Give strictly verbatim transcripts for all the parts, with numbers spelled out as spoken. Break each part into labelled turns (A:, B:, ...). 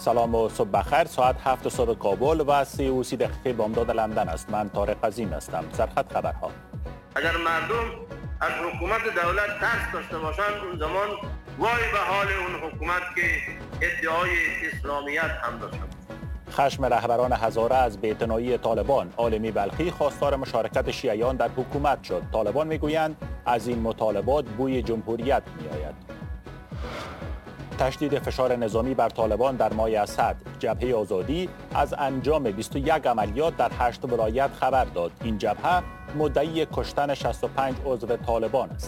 A: سلام و صبح بخیر. ساعت هفت صبح کابل و سی و سی دقیقه بامداد لندن است. من طارق عظیم هستم. سرخط خبرها.
B: اگر مردم از حکومت دولت ترس داشته باشند، اون زمان وای به حال اون حکومت که ادعای اسلامیت هم داشته باشه.
A: خشم رهبران هزاره از بی‌اعتنایی طالبان. عالمی بلخی خواستار مشارکت شیعیان در حکومت شد. طالبان میگویند از این مطالبات بوی جمهوریت میآید. تشدید فشار نظامی بر طالبان در ماه اسد. جبهه آزادی از انجام بیست و یک عملیات در هشت ولایت خبر داد. این جبهه مدعی کشتن شصت و پنج عضو طالبان است.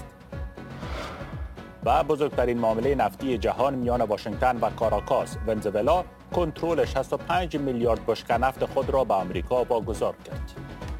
A: و بزرگترین معامله نفتی جهان میان واشنگتن و کاراکاس. ونزوئلا کنترل شصت و پنج میلیارد بشکه نفت خود را به آمریکا واگذار کرد.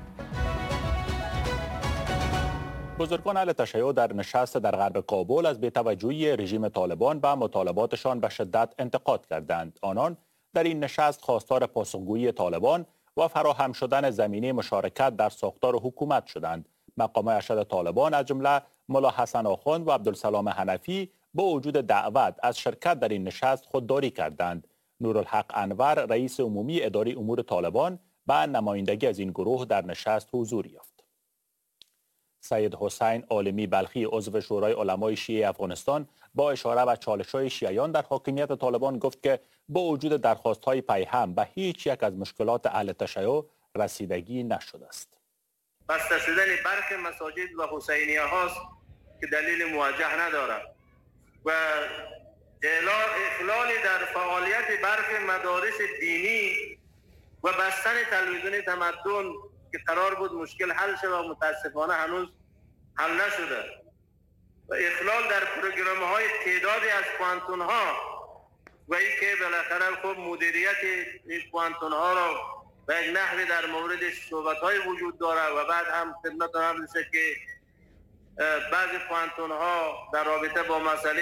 A: بزرگان اهل تشیع در نشست در غرب کابل از بی‌توجهی رژیم طالبان به مطالباتشان به شدت انتقاد کردند. آنان در این نشست خواستار پاسخگویی طالبان و فراهم شدن زمینه مشارکت در ساختار حکومت شدند. مقامات ارشد طالبان از جمله ملا حسن آخوند و عبدالسلام حنفی با وجود دعوت از شرکت در این نشست خودداری کردند. نورالحق انور رئیس عمومی اداره امور طالبان به نمایندگی از این گروه در نشست حضور یافت. سید حسین عالمی بلخی عضو شورای علمای شیعه افغانستان با اشاره به چالش‌های شیعیان در حاکمیت طالبان گفت که با وجود درخواست‌های پیهم به هیچ یک از مشکلات اهل تشیع رسیدگی نشده است.
B: بسته شدن برخی مساجد و حسینیه هاست که دلیل موجه ندارد و اخلال در فعالیت برخی مدارس دینی و بستن تلویزیون تمدن که قرار بود مشکل حل شد و متاسفانه هنوز حل نشده و اخلال در پروگرام های تعدادی از پوانتون ها و ای که بالاخره خب مدیریت این پوانتون ها را به یک نحوی در موردش صحبت های وجود داره و بعد هم خدمت هم میشه که بعضی پوانتون ها در رابطه با مسئله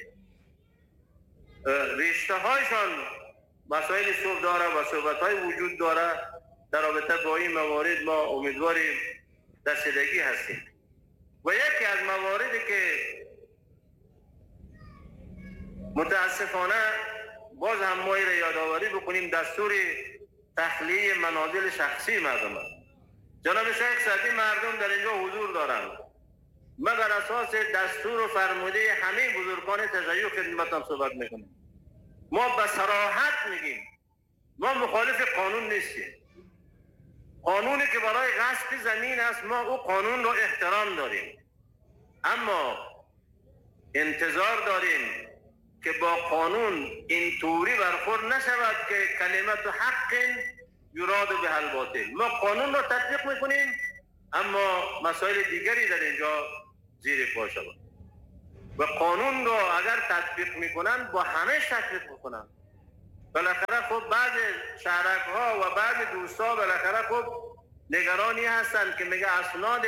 B: رشته هایشان مسائل صحبت داره و صحبت های وجود داره. در رابطه با این موارد ما امیدواریم رسیدگی هستیم و یکی از مواردی که متاسفانه باز هم ما را یادآوری بکنیم دستور تخلیه منازل شخصی مردم است. جناب شیخ سعدی مردم در اینجا حضور دارند. ما بر اساس دستور و فرموده همه بزرگان تشیع خدمتتان صحبت میکنیم. ما به صراحت میگیم ما مخالف قانون نیستیم. قانونی که برای غصب زمین است ما او قانون را احترام داریم، اما انتظار داریم که با قانون اینطوری برخورد نشود که کلمت حق یراد به الباطل. ما قانون را تطبیق میکنیم اما مسائل دیگری در اینجا زیر پا شود و قانون را اگر تطبیق میکنن با همه تطبیق میکنن. بالاخره خب بعض شهرک ها و بعض دوستا بالاخره خب نگرانی هستند که میگه اسناد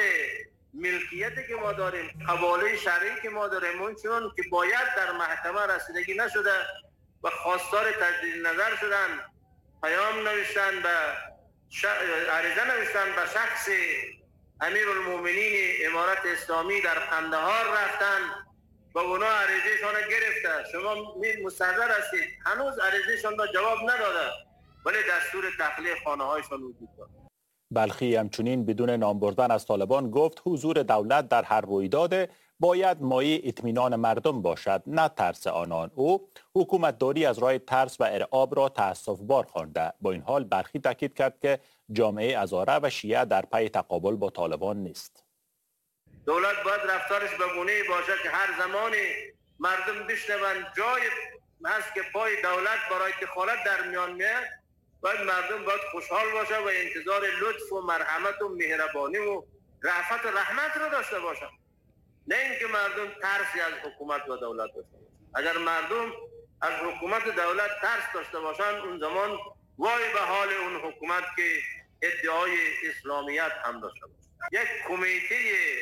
B: ملکیتی که ما داریم، حواله شرعی که ما داریم اون چون که باید در محکمه رسیدگی نشده و خواستار تجدید نظر شدن، پیام نوشتن به ش... عریضه نوشتن به شخص امیرالمومنین امارت اسلامی در قندهار رفتن و اونا عریضه‌شان گرفته. شما مستحضر هستید هنوز عریضه‌شان را جواب نداده ولی دستور تخلیه خانه‌هایشان وجود دارد.
A: بلخی همچنین بدون نام بردن از طالبان گفت حضور دولت در هر رویداد باید مایه اطمینان مردم باشد نه ترس آنان. او حکومتداری از راه ترس و ارعاب را تأسف‌بار خوانده. با این حال بلخی تاکید کرد که جامعه هزاره و شیعه در پی تقابل با طالبان نیست.
B: دولت باید رفتارش به گونه‌ای باشد که هر زمانی مردم بشنوند جای هست که پای دولت برای دخالت در میان میاد، باید مردم باید خوشحال باشه و انتظار لطف و مرحمت و مهربانی و رأفت و رحمت رو داشته باشن، نه اینکه مردم ترسی از حکومت و دولت داشته باشن. اگر مردم از حکومت و دولت ترس داشته باشن اون زمان وای به حال اون حکومت که ادعای اسلامیت هم داشته باشه. یک کمیته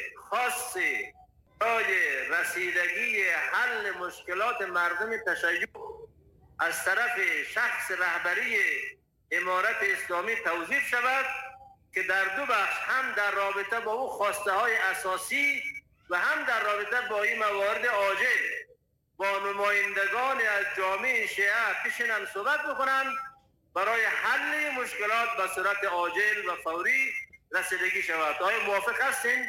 B: خاصی برای رسیدگی حل مشکلات مردم تشیع از طرف شخص رهبری امارت اسلامی توظیف شود که در دو بخش هم در رابطه با او خواسته های اساسی و هم در رابطه با این موارد عاجل با نمایندگان از جامعه شیعه بشینن صحبت بکنن برای حل مشکلات به صورت عاجل و فوری رسیدگی شود. آیا موافق هستین؟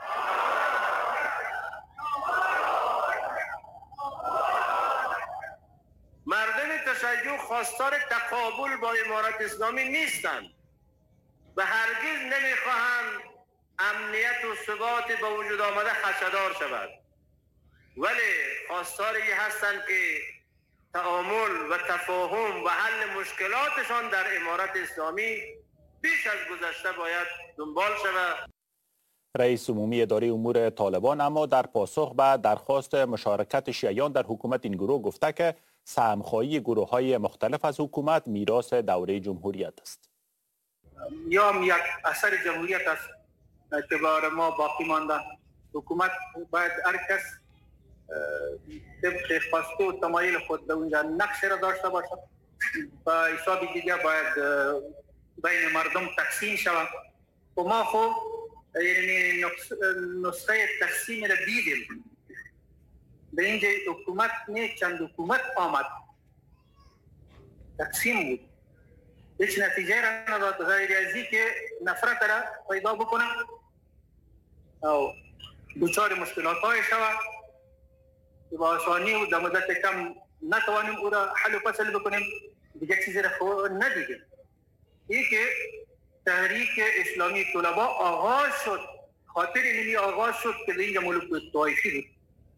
B: مردم تشیع خواستار تقابل با امارت اسلامی نیستند و هرگز نمیخواهند امنیت و ثبات به وجود آمده خدشه‌دار شود، ولی خواستار این هستند که تعامل و تفاهم و حل مشکلاتشان در امارت اسلامی بیش از گذشته باید دنبال شود.
A: رئیس عمومی اداره امور طالبان اما در پاسخ به درخواست مشارکت شیعیان در حکومت این گروه گفته که سهم‌خواهی گروه‌های مختلف از حکومت میراث دوره جمهوریت است.
C: یا یک اثر جمهوریت است که برای ما باقی مانده. حکومت باید هر کس طبق خواسته و تمایل خود در اونجا نقش را داشته باشد و حساب دیگه باید بین مردم تقسیم شود. و ما خب یعنی نسخه تقسیم را دیدیم. به اینجا حکومت نه چند حکومت آمد تقسیم بود، هیچ نتیجه را نداد غیر از این که نفرت را پیدا بکنه او دچار مشکلات های شود که با آسانی و در مدت کم نتوانیم او را حل و فصل بکنیم. دیگه چیزی را خود ندیدیم. این که تحریک اسلامی طلبا آغاز شد، خاطر اینمی آغاز شد که اینجا ملوک طایفی بود.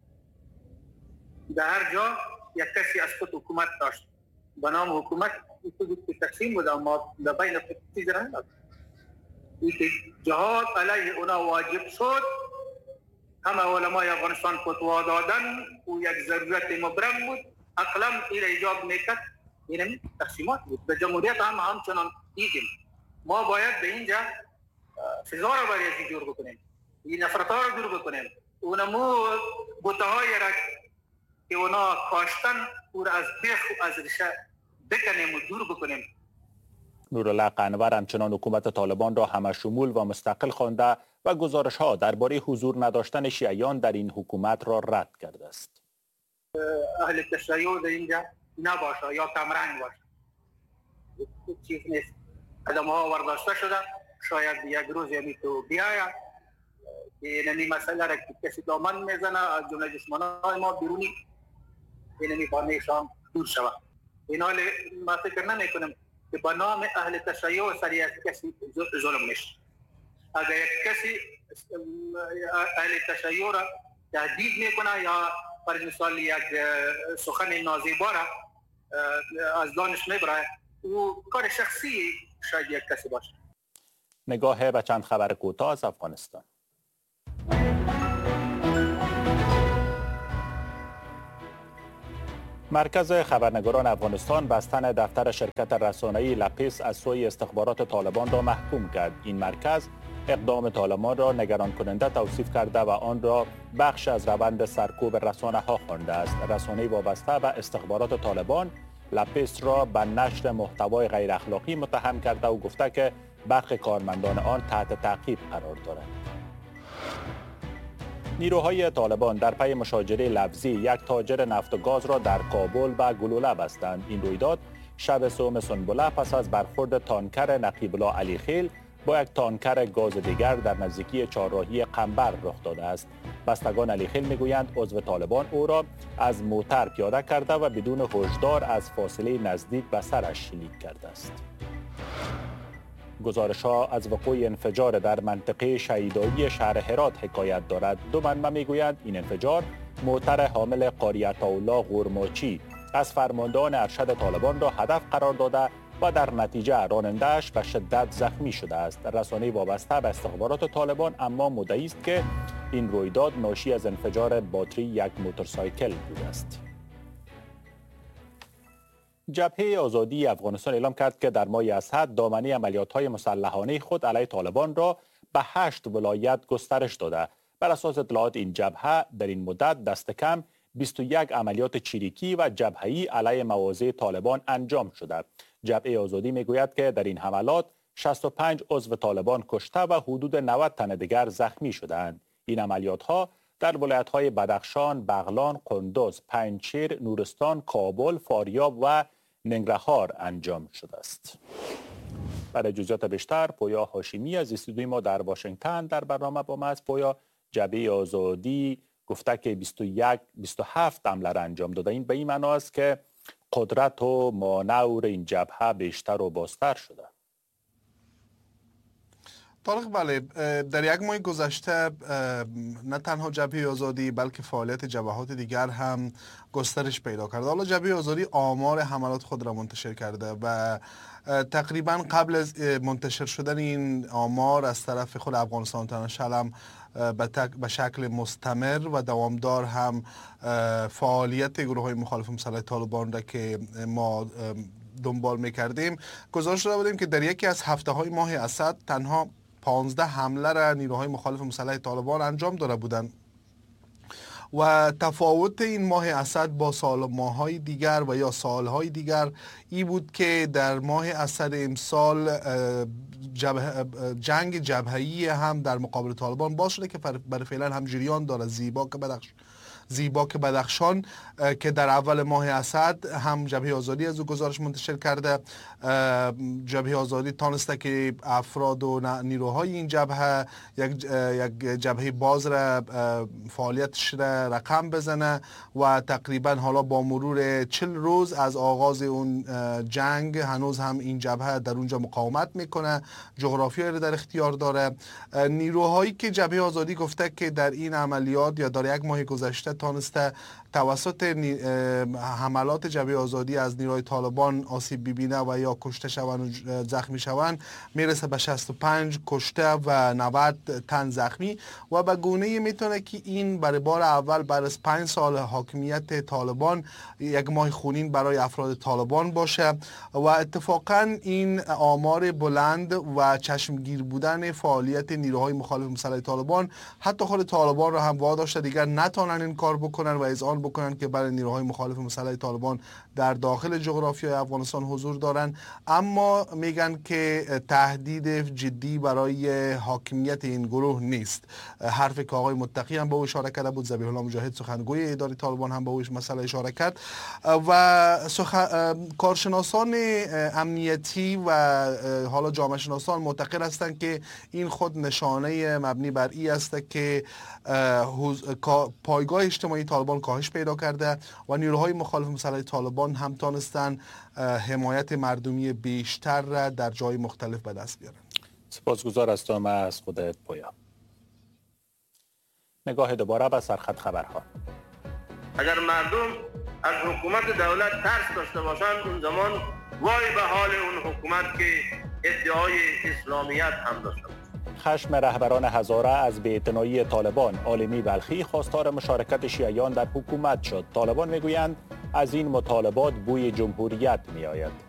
C: در هر جا یک کسی از خود حکومت داشت به نام حکومت بود که تقسیم بود، اما در بین خود چیزی را نداشت. این که جهاد علیه اونا واجب شد، همه علمای افغانستان فتوا دادن و یک ضرورت مبرم بود، اقلم این ایجاب میکرد. این تقسیمات بود. به جمهوریت هم همچنان دیدیم. ما باید به اینجا فضا را برای جور بکنیم، این نفرت ها را دور بکنیم، اونمو بوته های را که اونا کاشتن او را از بیخ و از ریشه بکنیم و دور بکنیم.
A: نورالله قنور همچنان حکومت طالبان را همه شمول و مستقل خوانده و گزارش ها درباره حضور نداشتن شیعیان در این حکومت را رد کرده است.
C: اهل تشیع در اینجا نباشه یا کمرنگ باشه، چیز نیست. قدم ها ورداشته شده، شاید یک روز یعنی تو بیاید که اینمی مسئله را که کسی دامن میزنه از جمله دشمنان ما بیرونی اینمی بانیشان دور شود. اینا ما فکر نمی کنم که به نام اهل تشیع سری از کسی ظلم میشه. اگر یک کسی اهل تشیع را تهدید میکنه یا پر مثال یک سخن نازیبا را از دانش میبره، او کار شخصی شاید یک کسی باشه.
A: نگاه به چند خبر کوتاه از افغانستان. مرکز خبرنگاران افغانستان بستن دفتر شرکت رسانه‌ای لپیس از سوی استخبارات طالبان را محکوم کرد. این مرکز اقدام طالبان را نگران کننده توصیف کرده و آن را بخش از روند سرکوب رسانه ها خوانده است. رسانه وابسته به استخبارات طالبان لپیس را به نشر محتوای غیر اخلاقی متهم کرده و گفته که برخی کارمندان آن تحت تعقیب قرار دارند. نیروهای طالبان در پی مشاجره لفظی یک تاجر نفت و گاز را در کابل به گلوله بستند. این رویداد شب سوم سنبله پس از برخورد تانکر نقیب الله علی خیل با یک تانکر گاز دیگر در نزدیکی چهارراهی قنبر رخ داده است. بستگان علی خیل میگویند عضو طالبان او را از موتر پیاده کرده و بدون هشدار از فاصله نزدیک به سرش شلیک کرده است. گزارش ها از وقوع انفجار در منطقه شهیدایی شهر هرات حکایت دارد. دو منبع میگویند این انفجار موتر حامل قاری عطاالله غورماچی از فرماندهان ارشد طالبان را هدف قرار داده و در نتیجه راننده‌اش به شدت زخمی شده است. رسانه وابسته به استخبارات طالبان اما مدعی است که این رویداد ناشی از انفجار باتری یک موتورسایکل بوده است. جبهه آزادی افغانستان اعلام کرد که در ماه اسد دامنه عملیات‌های مسلحانه خود علیه طالبان را به هشت ولایت گسترش داده. بر اساس اطلاعات این جبهه در این مدت دست کم بیست و یک عملیات چریکی و جبهه‌ای علیه مواضع طالبان انجام شده. جبهه آزادی میگوید که در این حملات شصت و پنج عضو طالبان کشته و حدود نود تن دیگر زخمی شدند. این عملیات‌ها در ولایت‌های بدخشان، بغلان، قندوز، پنجشیر، نورستان، کابل، فاریاب و ننگرهار انجام شده است. برای جزئیات بیشتر پویا هاشمی از استودیوی ما در واشنگتن در برنامه با ما است. پویا، جبهه آزادی گفته که بیست و یک بیست و هفت حمله را انجام داده. این به این معنی است که قدرت و مانور این جبهه بیشتر و بازتر شده.
D: طارق، بله، در یک ماه گذشته نه تنها جبهه آزادی بلکه فعالیت جبهات دیگر هم گسترش پیدا کرده. حالا جبهه آزادی آمار حملات خود را منتشر کرده و تقریبا قبل از منتشر شدن این آمار از طرف خود افغانستان اینترنشنال هم به شکل مستمر و دوامدار هم فعالیت گروه های مخالف مسلح طالبان را که ما دنبال میکردیم گزارش داده بودیم که در یکی از هفته های ماه اسد تنها پانزده حمله را نیروهای مخالف مسلح طالبان انجام داده بودند و تفاوت این ماه اسد با سال ماه‌های دیگر و یا سالهای دیگر ای بود که در ماه اسد امسال جبه جنگ جبهه‌ای هم در مقابل طالبان باز شده که برای فعلا هم جریان داره. زیبا که بدخش زیبا که بدخشان که در اول ماه اسد هم جبهه آزادی از او گزارش منتشر کرده، جبهه آزادی تانسته که افراد و نیروهای این جبهه یک یک جبهه باز را فعالیتش را رقم بزنه و تقریبا حالا با مرور چل روز از آغاز اون جنگ هنوز هم این جبهه در اونجا مقاومت میکنه، جغرافیایی را در اختیار داره. نیروهایی که جبهه آزادی گفته که در این عملیات یا در یک ماه گذشته تانسته توسط حملات جبهه آزادی از نیروهای طالبان آسیب ببینه و یا کشته شوند و زخمی شوند میرسه به شصت و پنج کشته و نود تن زخمی و به گونه‌ای میتونه که این برای بار اول بعد از پنج سال حاکمیت طالبان یک ماه خونین برای افراد طالبان باشه و اتفاقا این آمار بلند و چشمگیر بودن فعالیت نیروهای مخالف مسلح طالبان حتی خود طالبان را هم واداشته دیگر نتونن این کار بکنن و اذعان بکنن که برای نیروهای مخالف مسلح طالبان در داخل جغرافیای افغانستان حضور دارن، اما میگن که تهدید جدی برای حاکمیت این گروه نیست. حرفی که آقای متقی هم به او اشاره کرده بود، ذبیح الله مجاهد سخنگوی اداره طالبان هم به او مسئله اشاره کرد و سخ... کارشناسان امنیتی و حالا جامعه شناسان معتقد هستند که این خود نشانه مبنی بر این است که پایگاه اجتماعی طالبان کاهش پیدا کرده و نیروهای مخالف مسلح طالبان هم تانستن حمایت مردمی بیشتر را در جای مختلف به دست بیارن.
A: سپاسگزار هستم از خودت پویا. نگاه دوباره به سرخط خبرها.
B: اگر مردم از حکومت دولت ترس داشته باشند اون زمان وای به حال اون حکومت که ادعای اسلامیت هم داشته باشه.
A: خشم رهبران هزاره از بی‌اعتنایی طالبان. عالمی بلخی خواستار مشارکت شیعیان در حکومت شد. طالبان میگویند از این مطالبات بوی جمهوریت میآید.